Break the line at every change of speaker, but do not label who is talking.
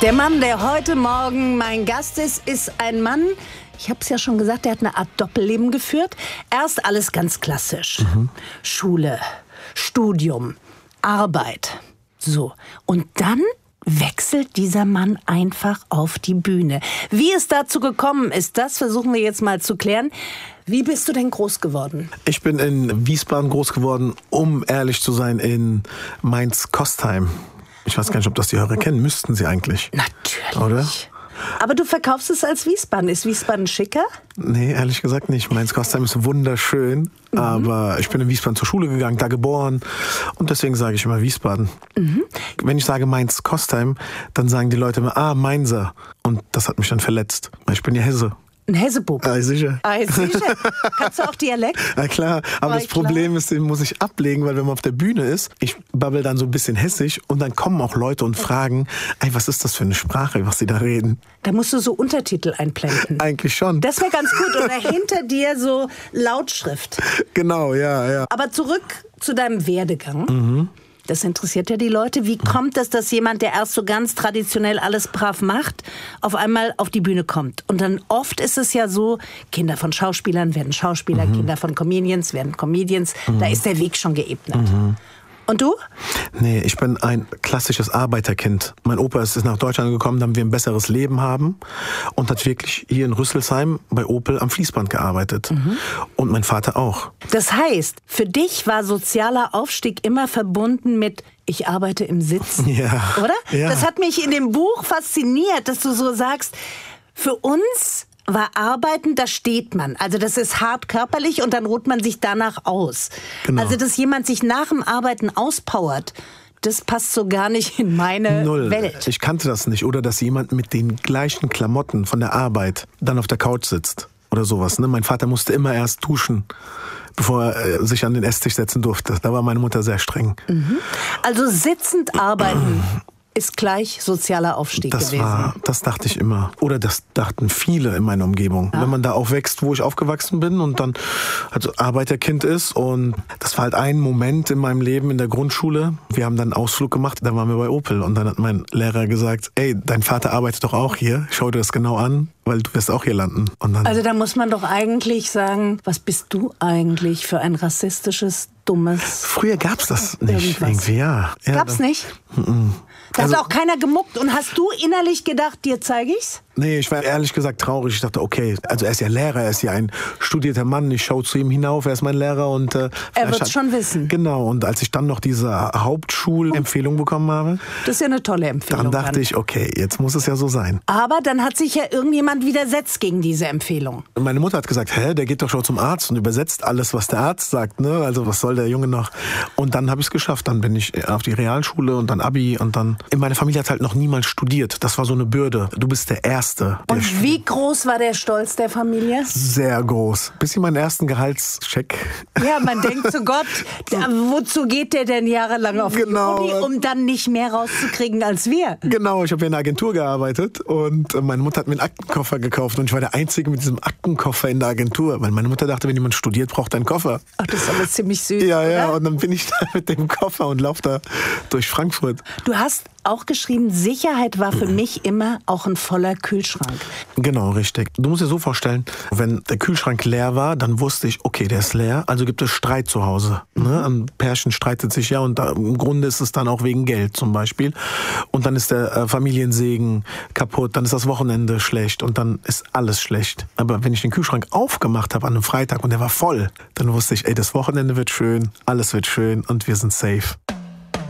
Der Mann, der heute Morgen mein Gast ist ein Mann, ich habe es ja schon gesagt, der hat eine Art Doppelleben geführt. Erst alles ganz klassisch. Schule, Studium, Arbeit. So. Und dann wechselt dieser Mann einfach auf die Bühne. Wie es dazu gekommen ist, das versuchen wir jetzt mal zu klären. Wie bist du denn groß geworden?
Ich bin in Wiesbaden groß geworden, um ehrlich zu sein, in Mainz-Kostheim. Ich weiß gar nicht, ob das die Hörer kennen. Müssten sie eigentlich.
Natürlich.
Oder?
Aber du verkaufst es als Wiesbaden. Ist Wiesbaden schicker?
Nee, ehrlich gesagt nicht. Mainz-Kostheim ist wunderschön. Aber ich bin in Wiesbaden zur Schule gegangen, da geboren. Und deswegen sage ich immer Wiesbaden. Wenn ich sage Mainz-Kostheim, dann sagen die Leute immer, Mainzer. Und das hat mich dann verletzt. Weil ich bin ja Hesse.
Ein Hessebub.
Sicher.
Sicher. Kannst du auch Dialekt?
Na klar, aber das Problem ist, den muss ich ablegen, weil wenn man auf der Bühne ist, ich babbel dann so ein bisschen hessisch und dann kommen auch Leute und fragen, was ist das für eine Sprache, was sie da reden?
Da musst du so Untertitel einblenden.
Eigentlich schon.
Das wäre ganz gut. Oder hinter dir so Lautschrift.
Genau, ja.
Aber zurück zu deinem Werdegang. Das interessiert ja die Leute. Wie kommt es, dass jemand, der erst so ganz traditionell alles brav macht, auf einmal auf die Bühne kommt? Und dann oft ist es ja so, Kinder von Schauspielern werden Schauspieler, Kinder von Comedians werden Comedians. Da ist der Weg schon geebnet. Und du?
Nee, ich bin ein klassisches Arbeiterkind. Mein Opa ist nach Deutschland gekommen, damit wir ein besseres Leben haben und hat wirklich hier in Rüsselsheim bei Opel am Fließband gearbeitet. Und mein Vater auch.
Das heißt, für dich war sozialer Aufstieg immer verbunden mit ich arbeite im Sitzen,
Ja.
oder?
Ja.
Das hat mich in dem Buch fasziniert, dass du so sagst, für uns war Arbeiten, da steht man. Also das ist hart körperlich und dann ruht man sich danach aus.
Genau.
Also dass jemand sich nach dem Arbeiten auspowert, das passt so gar nicht in meine
Null.
Welt.
Ich kannte das nicht. Oder dass jemand mit den gleichen Klamotten von der Arbeit dann auf der Couch sitzt oder sowas. Ne? Mein Vater musste immer erst duschen, bevor er sich an den Esstisch setzen durfte. Da war meine Mutter sehr streng.
Also sitzend arbeiten ist gleich sozialer Aufstieg gewesen.
Das dachte ich immer. Oder das dachten viele in meiner Umgebung. Wenn man da aufwächst, wo ich aufgewachsen bin und dann also Arbeiterkind ist. Und das war halt ein Moment in meinem Leben in der Grundschule. Wir haben dann einen Ausflug gemacht, da waren wir bei Opel. Und dann hat mein Lehrer gesagt, dein Vater arbeitet doch auch hier. Schau dir das genau an, weil du wirst auch hier landen. Und dann
Also da muss man doch eigentlich sagen, was bist du eigentlich für ein rassistisches, dummes...
Früher gab's das nicht.
Irgendwas.
Irgendwie, ja.
Gab's nicht? Da hat auch keiner gemuckt. Und hast du innerlich gedacht, dir zeige ich's?
Nee, ich war ehrlich gesagt traurig. Ich dachte, okay, also er ist ja Lehrer, er ist ja ein studierter Mann. Ich schaue zu ihm hinauf, er ist mein Lehrer. Und
er wird's schon wissen.
Genau, und als ich dann noch diese Hauptschulempfehlung bekommen habe,
Das ist ja eine tolle Empfehlung.
dann dachte ich, okay, jetzt muss es ja so sein.
Aber dann hat sich ja irgendjemand widersetzt gegen diese Empfehlung.
Und meine Mutter hat gesagt, der geht doch schon zum Arzt und übersetzt alles, was der Arzt sagt. Ne? Also was soll der Junge noch? Und dann habe ich es geschafft. Dann bin ich auf die Realschule und dann Abi. Und dann in meiner Familie hat halt noch niemand studiert. Das war so eine Bürde. Du bist der Erste.
Und wie groß war der Stolz der Familie?
Sehr groß. Bis ich meinen ersten Gehaltscheck.
Ja, man denkt zu Gott, wozu geht der denn jahrelang auf die Uni, um dann nicht mehr rauszukriegen als wir?
Genau, ich habe ja in einer Agentur gearbeitet und meine Mutter hat mir einen Aktenkoffer gekauft und ich war der Einzige mit diesem Aktenkoffer in der Agentur, weil meine Mutter dachte, wenn jemand studiert, braucht er einen Koffer.
Ach, das ist aber ziemlich süß,
Ja,
oder?
und dann bin ich da mit dem Koffer und laufe da durch Frankfurt.
Du hast auch geschrieben, Sicherheit war für mich immer auch ein voller Kühlschrank.
Genau, richtig. Du musst dir so vorstellen, wenn der Kühlschrank leer war, dann wusste ich, okay, der ist leer, also gibt es Streit zu Hause. Ne? Ein Pärchen streitet sich ja und im Grunde ist es dann auch wegen Geld zum Beispiel. Und dann ist der Familiensegen kaputt, dann ist das Wochenende schlecht und dann ist alles schlecht. Aber wenn ich den Kühlschrank aufgemacht habe an einem Freitag und der war voll, dann wusste ich, das Wochenende wird schön, alles wird schön und wir sind safe.